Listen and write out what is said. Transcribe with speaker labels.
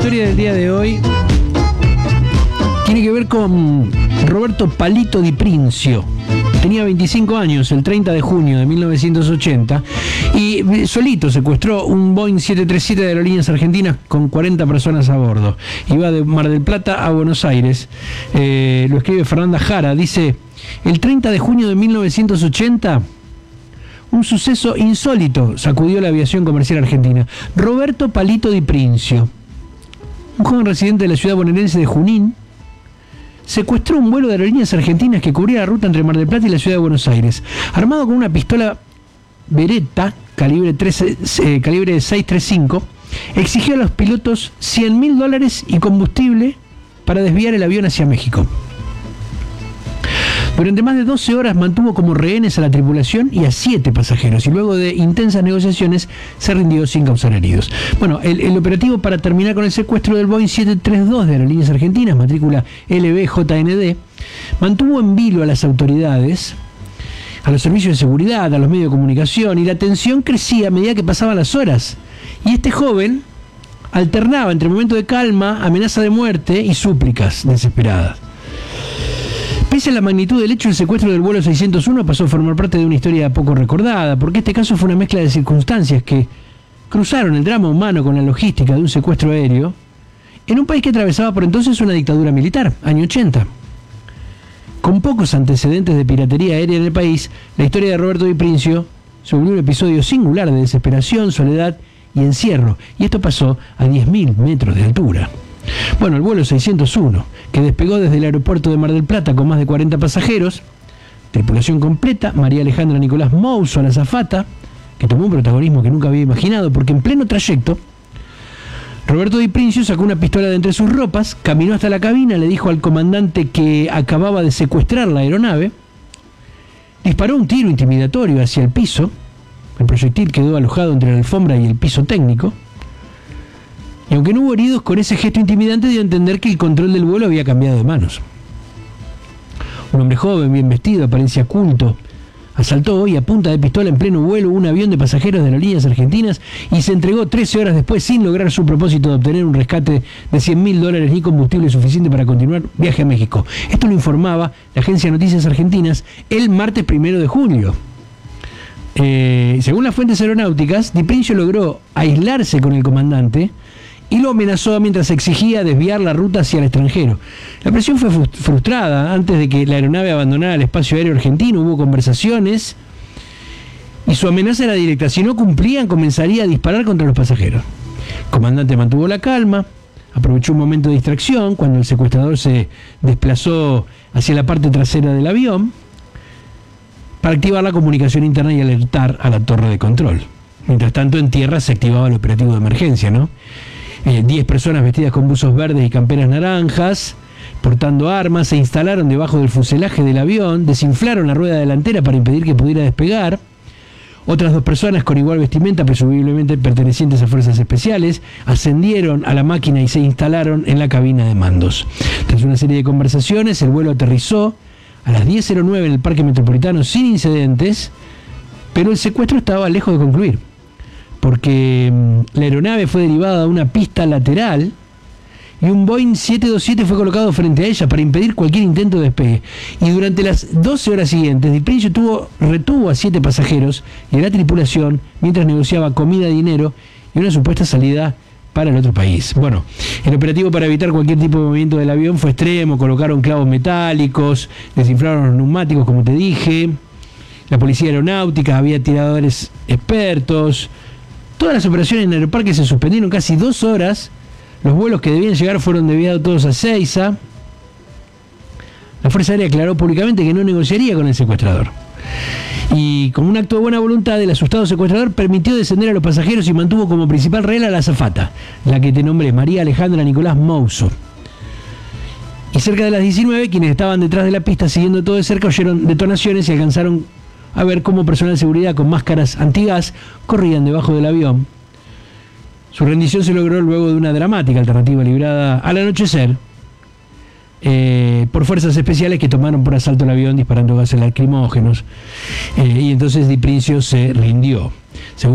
Speaker 1: historia del día de hoy tiene que ver con Roberto Palito Di Princio. Tenía 25 años, el 30 de junio de 1980, y solito secuestró un Boeing 737 de Aerolíneas Argentinas con 40 personas a bordo. Iba de Mar del Plata a Buenos Aires. Lo escribe Fernanda Jara, dice: el 30 de junio de 1980... un suceso insólito sacudió la aviación comercial argentina. Roberto Palito Di Princio, un joven residente de la ciudad bonaerense de Junín, secuestró un vuelo de Aerolíneas Argentinas que cubría la ruta entre Mar del Plata y la ciudad de Buenos Aires. Armado con una pistola Beretta calibre 635, exigió a los pilotos $100.000 y combustible para desviar el avión hacia México. Durante más de 12 horas mantuvo como rehenes a la tripulación y a 7 pasajeros, y luego de intensas negociaciones se rindió sin causar heridos. Bueno, el operativo para terminar con el secuestro del Boeing 732 de Aerolíneas Argentinas, matrícula LBJND, mantuvo en vilo a las autoridades, a los servicios de seguridad, a los medios de comunicación, y la tensión crecía a medida que pasaban las horas. Y este joven alternaba entre momentos de calma, amenaza de muerte y súplicas desesperadas. Pese a la magnitud del hecho, el secuestro del vuelo 601 pasó a formar parte de una historia poco recordada, porque este caso fue una mezcla de circunstancias que cruzaron el drama humano con la logística de un secuestro aéreo en un país que atravesaba por entonces una dictadura militar, año 80. Con pocos antecedentes de piratería aérea en el país, la historia de Roberto Di Princio se volvió un episodio singular de desesperación, soledad y encierro, y esto pasó a 10.000 metros de altura. Bueno, el vuelo 601, que despegó desde el aeropuerto de Mar del Plata con más de 40 pasajeros, tripulación completa, María Alejandra Nicolás Mouso a la azafata, que tomó un protagonismo que nunca había imaginado, porque en pleno trayecto, Roberto Di Princio sacó una pistola de entre sus ropas, caminó hasta la cabina, le dijo al comandante que acababa de secuestrar la aeronave, disparó un tiro intimidatorio hacia el piso, el proyectil quedó alojado entre la alfombra y el piso técnico, y aunque no hubo heridos, con ese gesto intimidante dio a entender que el control del vuelo había cambiado de manos. Un hombre joven, bien vestido, apariencia culto, asaltó hoy a punta de pistola en pleno vuelo un avión de pasajeros de Aerolíneas Argentinas y se entregó 13 horas después sin lograr su propósito de obtener un rescate de $100.000 ni combustible suficiente para continuar viaje a México. Esto lo informaba la agencia de Noticias Argentinas el martes 1 de julio. Según las fuentes aeronáuticas, Di Princio logró aislarse con el comandante y lo amenazó mientras exigía desviar la ruta hacia el extranjero. La presión fue frustrada. Antes de que la aeronave abandonara el espacio aéreo argentino, hubo conversaciones y su amenaza era directa: si no cumplían, comenzaría a disparar contra los pasajeros. El comandante mantuvo la calma, aprovechó un momento de distracción cuando el secuestrador se desplazó hacia la parte trasera del avión para activar la comunicación interna y alertar a la torre de control. Mientras tanto, en tierra se activaba el operativo de emergencia, ¿no? 10 personas vestidas con buzos verdes y camperas naranjas, portando armas, se instalaron debajo del fuselaje del avión, desinflaron la rueda delantera para impedir que pudiera despegar. Otras 2 personas con igual vestimenta, presumiblemente pertenecientes a fuerzas especiales, ascendieron a la máquina y se instalaron en la cabina de mandos. Tras una serie de conversaciones, el vuelo aterrizó a las 10:09 en el Parque Metropolitano sin incidentes, pero el secuestro estaba lejos de concluir, porque la aeronave fue derivada a una pista lateral y un Boeing 727 fue colocado frente a ella para impedir cualquier intento de despegue. Y durante las 12 horas siguientes, Di Princio retuvo a 7 pasajeros y a la tripulación mientras negociaba comida, dinero y una supuesta salida para el otro país. Bueno, el operativo para evitar cualquier tipo de movimiento del avión fue extremo. Colocaron clavos metálicos, desinflaron los neumáticos, como te dije. La policía aeronáutica, había tiradores expertos. Todas las operaciones en el aeroparque se suspendieron casi 2 horas. Los vuelos que debían llegar fueron desviados todos a Seiza. La Fuerza Aérea aclaró públicamente que no negociaría con el secuestrador. Y como un acto de buena voluntad, el asustado secuestrador permitió descender a los pasajeros y mantuvo como principal rehén a la azafata, la que te nombré, María Alejandra Nicolás Mouso. Y cerca de las 19, quienes estaban detrás de la pista siguiendo todo de cerca oyeron detonaciones y alcanzaron a ver cómo personal de seguridad con máscaras antigas corrían debajo del avión. Su rendición se logró luego de una dramática alternativa librada al anochecer por fuerzas especiales que tomaron por asalto el avión disparando gases lacrimógenos, y entonces Di Princio se rindió.